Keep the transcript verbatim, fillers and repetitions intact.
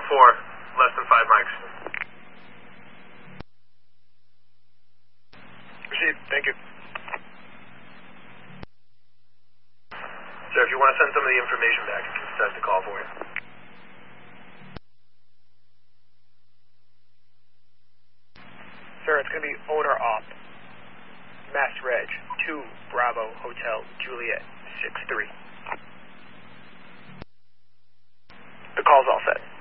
four, less than five mics. Received, thank you. Sir, if you want to send some of the information back, you can set the call for you. Sir, it's going to be owner op. Mass Reg, two Bravo Hotel Juliet, six three. The call's all set.